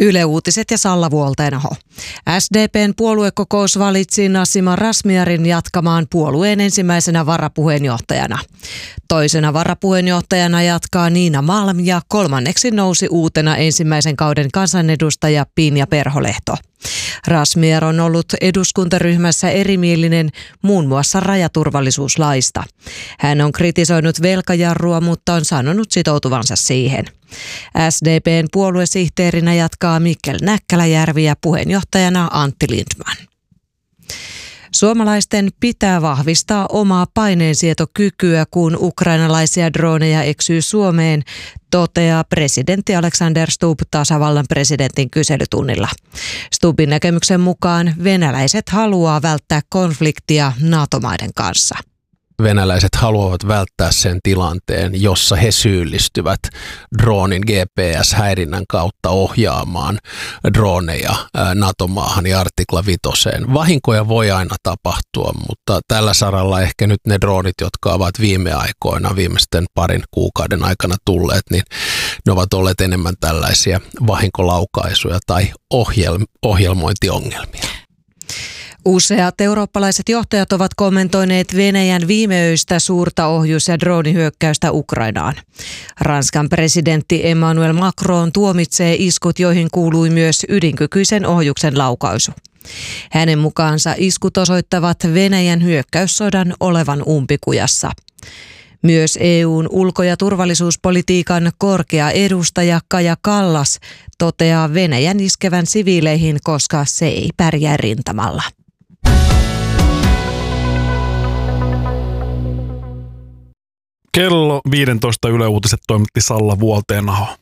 Yle Uutiset ja Salla Vuolteenaho. SDP:n puoluekokous valitsi Nasima Razmyarin jatkamaan puolueen ensimmäisenä varapuheenjohtajana. Toisena varapuheenjohtajana jatkaa Niina Malm ja kolmanneksi nousi uutena ensimmäisen kauden kansanedustaja Pinja Perholehto. Razmyar on ollut eduskuntaryhmässä erimielinen muun muassa rajaturvallisuuslaista. Hän on kritisoinut velkajarrua, mutta on sanonut sitoutuvansa siihen. SDP:n puoluesihteerinä jatkaa Mikkel Näkkäläjärvi ja puheenjohtajana Antti Lindman. Suomalaisten pitää vahvistaa omaa paineensietokykyä, kun ukrainalaisia droneja eksyy Suomeen, toteaa presidentti Alexander Stubb tasavallan presidentin kyselytunnilla. Stubbin näkemyksen mukaan venäläiset haluaa välttää konfliktia NATO-maiden kanssa. Venäläiset haluavat välttää sen tilanteen, jossa he syyllistyvät droonin GPS-häirinnän kautta ohjaamaan droneja NATO-maahan ja artikla 5. Vahinkoja voi aina tapahtua, mutta tällä saralla ehkä nyt ne droonit, jotka ovat viime aikoina, viimeisten parin kuukauden aikana tulleet, niin ne ovat olleet enemmän tällaisia vahinkolaukaisuja tai ohjelmointiongelmia. Useat eurooppalaiset johtajat ovat kommentoineet Venäjän viimeöistä suurta ohjus- ja droonihyökkäystä Ukrainaan. Ranskan presidentti Emmanuel Macron tuomitsee iskut, joihin kuului myös ydinkykyisen ohjuksen laukaisu. Hänen mukaansa iskut osoittavat Venäjän hyökkäyssodan olevan umpikujassa. Myös EU:n ulko- ja turvallisuuspolitiikan korkea edustaja Kaja Kallas toteaa Venäjän iskevän siviileihin, koska se ei pärjää rintamalla. Kello 15 Yle Uutiset toimitti Salla Vuolteenaho.